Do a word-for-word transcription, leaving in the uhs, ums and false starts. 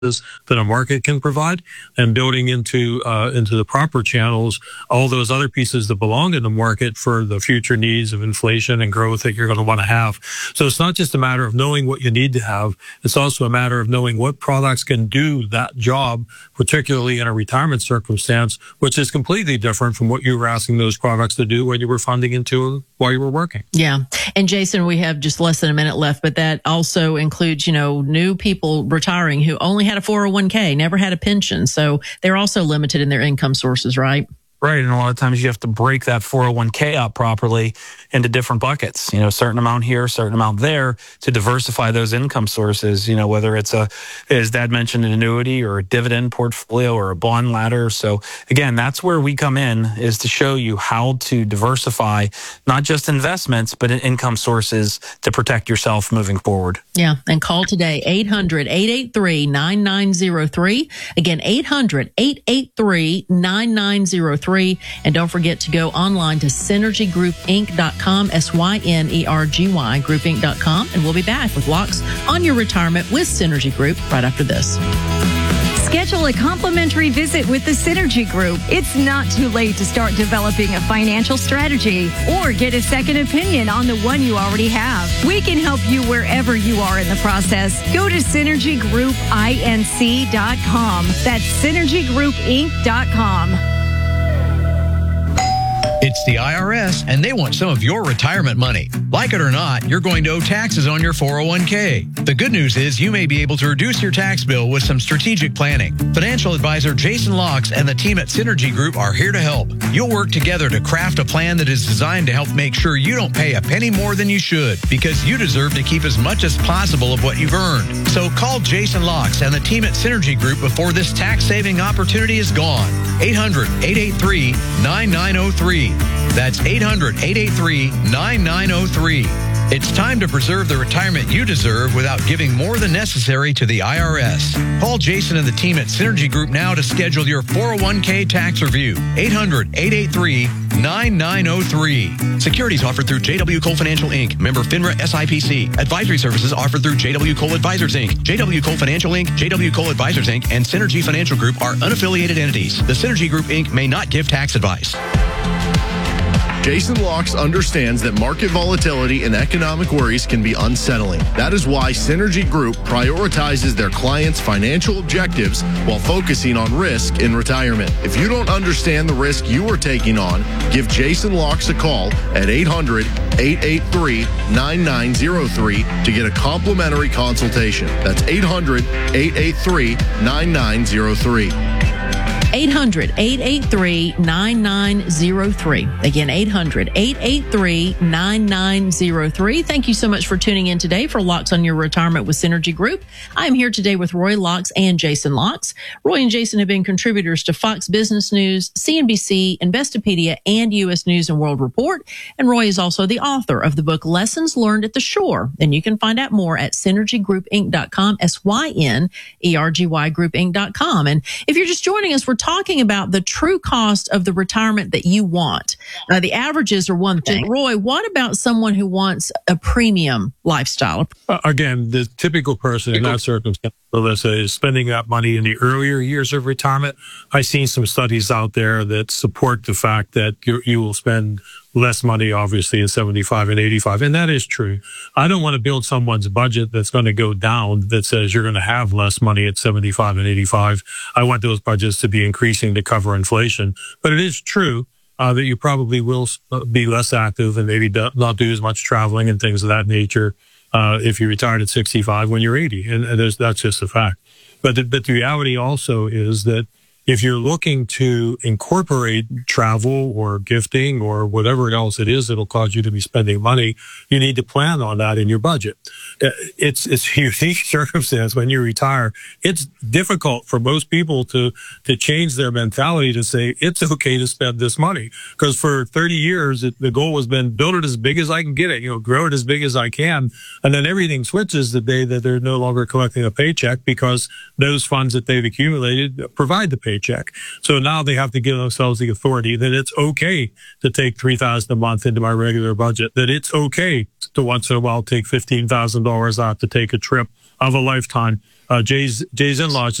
that a market can provide, and building into uh, into the proper channels all those other pieces that belong in the market for the future needs of inflation and growth that you're going to want to have. So it's not just a matter of knowing what you need to have. It's also a matter of knowing what products can do that job, particularly in a retirement circumstance, which is completely different from what you were asking those products to do when you were funding into while you were working. Yeah. And Jason, we have just less than a minute left, but that also includes, you know, new people retiring who only had a four oh one k, never had a pension. So they're also limited in their income sources, right? Right. And a lot of times you have to break that four oh one k up properly into different buckets, you know, a certain amount here, a certain amount there to diversify those income sources, you know, whether it's a, as Dad mentioned, an annuity or a dividend portfolio or a bond ladder. So again, that's where we come in, is to show you how to diversify not just investments, but income sources to protect yourself moving forward. Yeah. And call today, eight hundred, eight eight three, nine nine zero three. Again, eight hundred, eight eight three, nine nine zero three. And don't forget to go online to synergy group inc dot com, S Y N E R G Y, group inc dot com. And we'll be back with Locks on Your Retirement with Synergy Group right after this. Schedule a complimentary visit with the Synergy Group. It's not too late to start developing a financial strategy or get a second opinion on the one you already have. We can help you wherever you are in the process. Go to synergy group inc dot com. That's synergy group inc dot com. It's the I R S, and they want some of your retirement money. Like it or not, you're going to owe taxes on your four oh one k. The good news is you may be able to reduce your tax bill with some strategic planning. Financial advisor Jason Locks and the team at Synergy Group are here to help. You'll work together to craft a plan that is designed to help make sure you don't pay a penny more than you should, because you deserve to keep as much as possible of what you've earned. So call Jason Locks and the team at Synergy Group before this tax-saving opportunity is gone. eight hundred, eight eight three, nine nine zero three. That's eight hundred, eight eight three, nine nine zero three. It's time to preserve the retirement you deserve without giving more than necessary to the I R S. Call Jason and the team at Synergy Group now to schedule your four oh one k tax review. eight hundred, eight eight three, nine nine zero three. Securities offered through J W. Cole Financial, Incorporated. Member FINRA S I P C. Advisory services offered through J W. Cole Advisors, Incorporated. J W. Cole Financial, Incorporated. J W. Cole Advisors, Incorporated. And Synergy Financial Group are unaffiliated entities. The Synergy Group, Incorporated may not give tax advice. Jason Locks understands that market volatility and economic worries can be unsettling. That is why Synergy Group prioritizes their clients' financial objectives while focusing on risk in retirement. If you don't understand the risk you are taking on, give Jason Locks a call at eight hundred, eight eight three, nine nine zero three to get a complimentary consultation. That's eight hundred, eight eight three, nine nine zero three. eight hundred, eight eight three, nine nine zero three. Again, eight hundred, eight eight three, nine nine zero three. Thank you so much for tuning in today for Locks on Your Retirement with Synergy Group. I'm here today with Roy Locks and Jason Locks. Roy and Jason have been contributors to Fox Business News, C N B C, Investopedia, and U S News and World Report. And Roy is also the author of the book Lessons Learned at the Shore. And you can find out more at synergy group inc dot com, S Y N E R G Y group inc dot com. And if you're just joining us, we're talking about the true cost of the retirement that you want. Uh, the averages are one thing. Roy, what about someone who wants a premium lifestyle? Uh, again, the typical person in that circumstance, Melissa, is spending that money in the earlier years of retirement. I've seen some studies out there that support the fact that you, you will spend less money, obviously, in seventy-five and eighty-five. And that is true. I don't want to build someone's budget that's going to go down that says you're going to have less money at seventy-five and eighty-five. I want those budgets to be increasing to cover inflation. But it is true uh, that you probably will be less active and maybe do, not do as much traveling and things of that nature uh, if you retired at sixty-five when you're eighty. And, and there's, that's just a fact. But the, but the reality also is that if you're looking to incorporate travel or gifting or whatever else it is that'll cause you to be spending money, you need to plan on that in your budget. It's it's a unique circumstance when you retire. It's difficult for most people to to change their mentality to say it's okay to spend this money, because for thirty years it, the goal has been build it as big as I can get it, you know, grow it as big as I can, and then everything switches the day that they're no longer collecting a paycheck because those funds that they've accumulated provide the paycheck. Paycheck. So now they have to give themselves the authority that it's okay to take three thousand dollars a month into my regular budget, that it's okay to once in a while take fifteen thousand dollars out to take a trip of a lifetime uh, Jay's Jay's in-laws